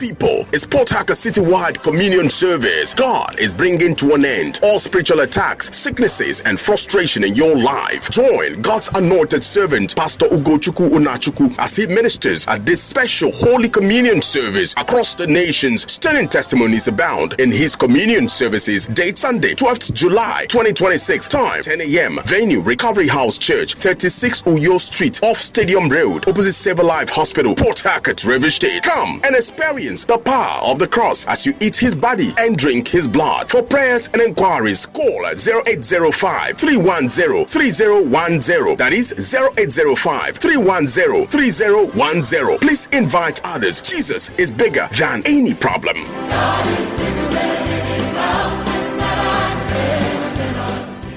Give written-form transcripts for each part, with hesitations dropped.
people, is Port Harcourt citywide communion service. God is bringing to an end all spiritual attacks, sicknesses, and frustration in your life. Join God's anointed servant, Pastor Ugochukwu Unachuku, as he ministers at this special Holy Communion service across the nations. Stunning testimonies abound in his communion services. Date Sunday, 12th July 2026. Time 10 a.m. Venue Recovery House Church, 36 Uyo Street, off Stadium Road, opposite Save Life Hospital, Port Harcourt, River State. Come and experience the power of the cross as you eat his body and drink his blood. For prayers and inquiries, call 0805-310-3010. That is 0805-310-3010. Please invite others. Jesus is bigger than any problem. God is bigger than any mountain that I've ever seen.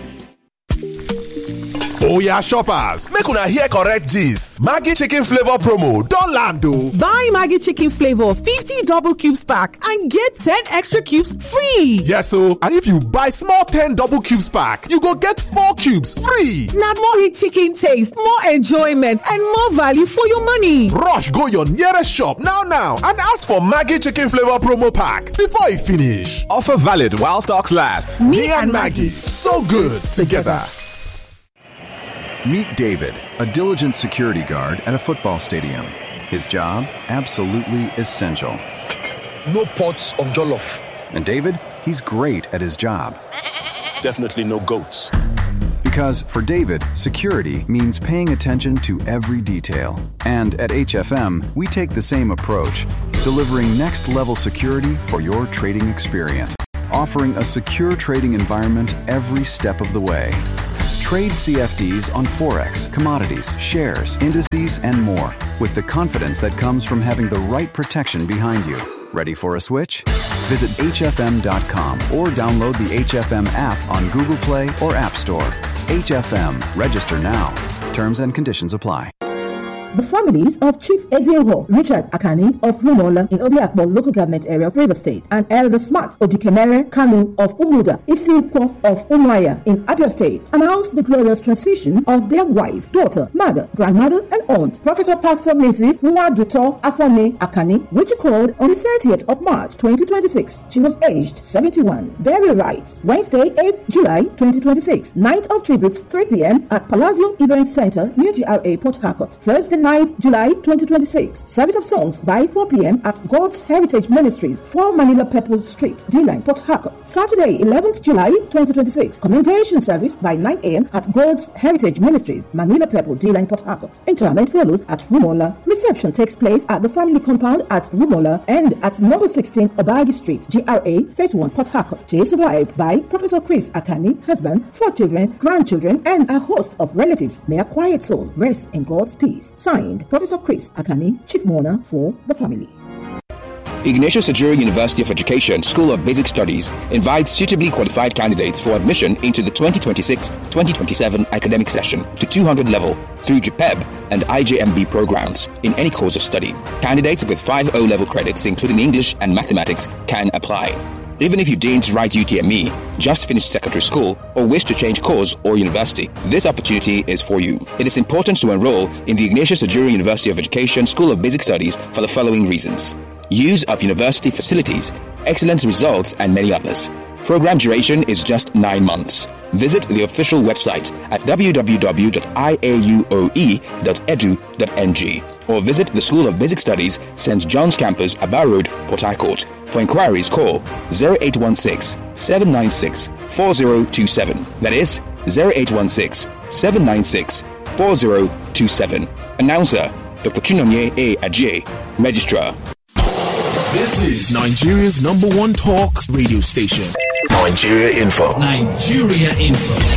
Oh yeah, shoppers, make una hear correct gist. Maggi chicken flavor promo don land o. Buy Maggi chicken flavor 50 double cubes pack and get 10 extra cubes free. Yes o, and if you buy small 10 double cubes pack, you go get 4 cubes free. Na more rich chicken taste, more enjoyment, and more value for your money. Rush go your nearest shop now and ask for Maggi chicken flavor promo pack before e finish. Offer valid while stocks last. Me and Maggi, so good together. Meet David, a diligent security guard at a football stadium. His job, absolutely essential. No pots of jollof. And David, he's great at his job. Definitely no goats. Because for David, security means paying attention to every detail. And at HFM, we take the same approach, delivering next-level security for your trading experience, offering a secure trading environment every step of the way. Trade CFDs on Forex, commodities, shares, indices, and more with the confidence that comes from having the right protection behind you. Ready for a switch? Visit HFM.com or download the HFM app on Google Play or App Store. HFM. Register now. Terms and conditions apply. The families of Chief Ezeho Richard Akani of Rumola in Obiakbo local government area of River State and Elder Smart Odikemere Kanu of Umuda Isikwo of Umuaya in Abia State announced the glorious transition of their wife, daughter, mother, grandmother, and aunt, Professor Pastor Mrs. Nwaduto Afone Akani, which occurred on the 30th of March 2026. She was aged 71. Burial rites, Wednesday, 8th July 2026. Night of tributes, 3 p.m. at Palazzo Event Center, near GRA, Port Harcourt. Thursday night, July 2026. Service of songs by 4 p.m. at God's Heritage Ministries, 4 Manila Pepple Street, D-Line, Port Harcourt. Saturday, 11th July 2026. Commendation service by 9 a.m. at God's Heritage Ministries, Manila Pepple, D-Line, Port Harcourt. Interment follows at Rumola. Reception takes place at the family compound at Rumola and at number 16 Obagi Street, GRA, Phase 1, Port Harcourt. She is survived by Professor Chris Akani, husband, 4 children, grandchildren, and a host of relatives. May a quiet soul rest in God's peace. Signed, Professor Chris Akani, Chief Mourner for the family. Ignatius Ajuri University of Education School of Basic Studies invites suitably qualified candidates for admission into the 2026-2027 academic session to 200 level through JPEB and IJMB programs in any course of study. Candidates with 5 O-level credits, including English and mathematics, can apply. Even if you didn't write UTME, just finished secondary school, or wish to change course or university, this opportunity is for you. It is important to enroll in the Ignatius Ajuri University of Education School of Basic Studies for the following reasons: use of university facilities, excellent results, and many others. Program duration is just 9 months. Visit the official website at www.iauoe.edu.ng or visit the School of Basic Studies, St. John's Campus, Aba Road, Port Harcourt. For inquiries, call 0816-796-4027. That is 0816-796-4027. Announcer, Dr. Chinomye A. Ajay, Registrar. This is Nigeria's #1 talk radio station. Nigeria Info.